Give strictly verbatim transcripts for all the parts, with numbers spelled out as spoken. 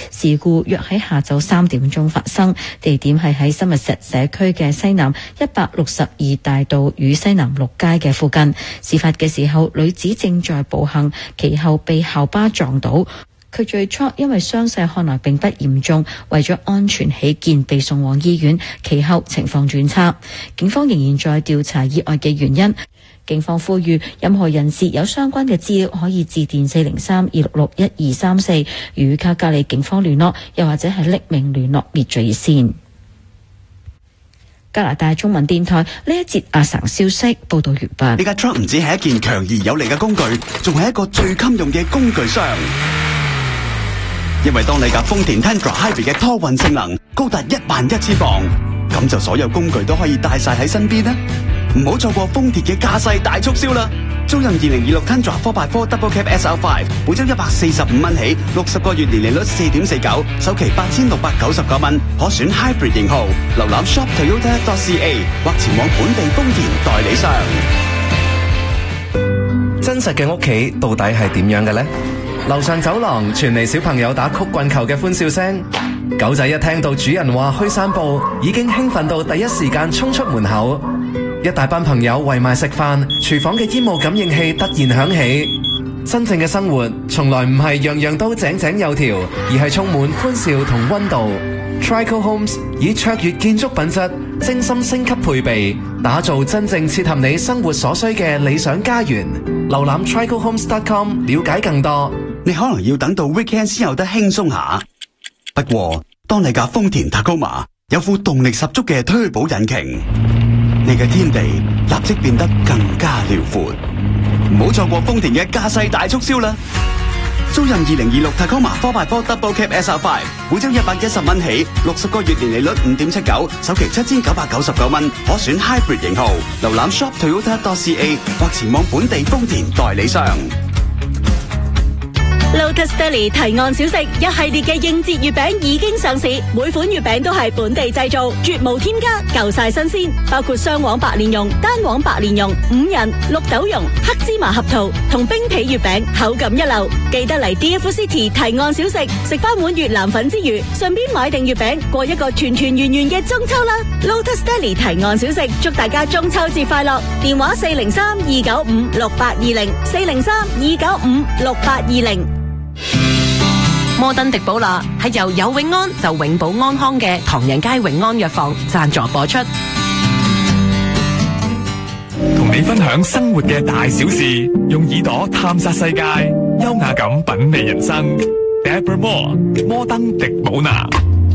事故約喺下晝三點鐘發生，地點係喺深物石社區嘅西南一百六十二大道與西南六街嘅附近。事發嘅時候，女子正在步行，其後被校巴撞倒。佢最初因為傷勢看來並不嚴重，為咗安全起見被送往醫院，其後情況轉差。警方仍然在調查意外嘅原因。警方呼籲任何人士有相關嘅資料可以致電四零三二六六一二三四與卡加里警方聯絡，又或者係匿名聯絡滅罪熱線。加拿大中文電台呢一節阿省消息報道完畢。 呢架 truck 唔止係一件強而有力嘅工具，仲係一個最襟用嘅工具箱。因為當你架豐田 Tundra Hybrid 嘅拖運性能高達一萬一千磅，咁就所有工具都可以帶晒喺身邊啦。唔好錯過豐田嘅駕駛大促銷啦！租任二零二六 Tundra 四百四 Double Cab S L 五，每周一百四十五蚊起，六十個月年利率四點四九，首期八千六百九十九蚊，可選 Hybrid 型號。瀏覽 shop toyota dot c a 或前往本地豐田代理商。 真實嘅屋企到底係點樣嘅呢？樓上走廊傳嚟小朋友打曲棍球嘅歡笑聲，狗仔一聽到主人話去散步，已經興奮到第一時間衝出門口。一大班朋友圍埋食飯，廚房嘅煙霧感應器突然響起。真正嘅生活從來唔係樣樣都井井有條，而係充滿歡笑同溫度。Trico Homes 以卓越建築品質、精心升級配備，打造真正切合你生活所需嘅理想家園。瀏覽 trico homes dot com 了解更多。 你可能要等到 weekend 先有得輕鬆下，不過當你架豐田 Tacoma 有副動力十足嘅推保引擎，你嘅天地立即變得更加遼闊。唔好錯過豐田嘅駕駛大促銷啦！租任二零二六 Tacoma 四百四 Double Cab S L 五，每周一百一十蚊起，六十個月年利率五點七九，首期七千九百九十九蚊，可選 Hybrid 型號。瀏覽 shop toyota dot c a 或前往本地豐田代理商。 Lotus Deli 提案小食一系列嘅應節月餅已經上市，每款月餅都係本地製造，絕無添加，夠晒新鮮，包括雙黃白蓮蓉、單黃白蓮蓉、五仁、綠豆蓉、黑芝麻合桃同冰皮月餅，口感一流。記得嚟 D F City 提案小食，食翻碗越南粉之餘，順便買定月餅，過一個團團圓圓嘅中秋啦！ Lotus Deli 提案小食，祝大家中秋節快樂！電話四零三二九五六八二零，四零三二九五六八二零。摩登迪寶拿係由有永安就永保安康嘅唐人街永安藥房贊助播出， 同你分享生活嘅大小事，用耳朵探索世界，優雅咁品味人生。Deborah Moore， 摩登迪寶拿。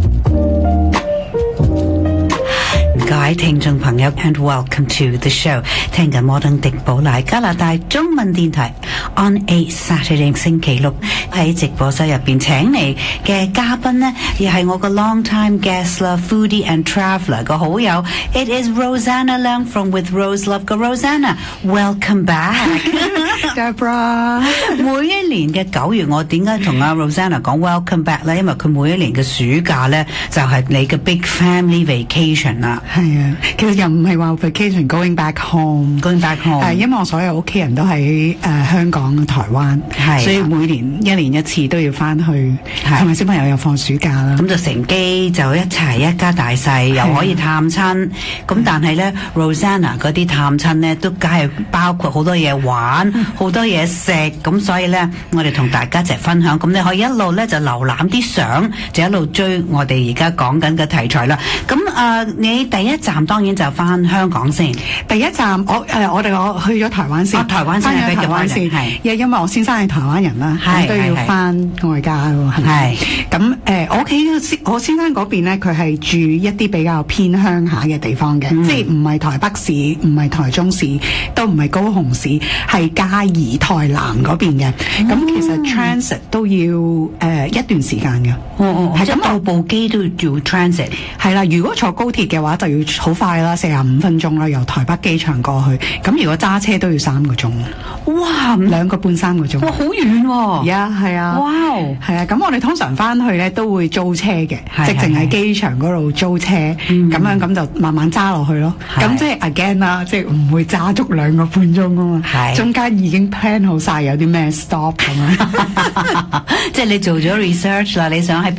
各位聽眾朋友 and welcome to the show， 聽緊摩登迪寶拿加拿大中文電台 on a Saturday 星期六喺直播室入邊請嚟嘅嘉賓呢，亦係我個 long time guest 啦 ，foodie and traveller 個好友 ，it is Rosanna Leung from With Rose Love 個 Rosanna，welcome back，Deborah。每一年嘅九月，我點解同阿 Rosanna 講 welcome back 咧？因為佢每一年嘅暑假咧，就係、是、你嘅 big family vacation 啦。 係啊，其實又唔係話 vacation going back home，going back home。 誒，因為我所有屋企人都喺誒、呃、香港、台灣，所以每年一年一次都要翻去，同埋小朋友又放暑假啦。 咁就乘機就一齊一家大細，又可以探親。咁但係咧 ，Rosanna 嗰啲探親咧，都梗係包括好多嘢玩，好多嘢食。咁所以咧，我哋同大家一齊分享。咁你可以一路咧就瀏覽啲相，就一路追我哋而家講緊嘅題材啦。咁誒、呃，你第一站當然就翻香港先。 第一站我誒、呃、我哋我去咗台灣先。 哦，台灣先， 翻咗台灣先。係，因因為我先生係台灣人啦，咁都要翻外家喎。係。咁誒，我屋企我先生嗰邊咧，佢係住一啲比較偏鄉下嘅地方嘅，嗯、即係唔係台北市，唔係台中市，都唔係高雄市，係嘉義台南嗰邊嘅。咁、嗯、其實 transit 都要誒、呃、一段時間嘅。 哦哦，係咁，部部機都要 transit。 係啦，如果坐高鐵嘅話就要好快啦，四十五分鐘啦，由台北機場過去。咁如果揸車都要三個鐘。 哇，兩個半三個鐘。 哇，好遠喎！ 係啊，係啊。 哇， 係啊，咁我哋通常翻去咧都會租車嘅，即係淨喺機場嗰度租車，咁、嗯、樣咁就慢慢揸落去咯。咁即係 again 啦，即係唔會揸足兩個半鐘啊嘛。中間已經 plan 好晒有啲咩 stop 咁樣。 即係你做咗 research 啦，你想喺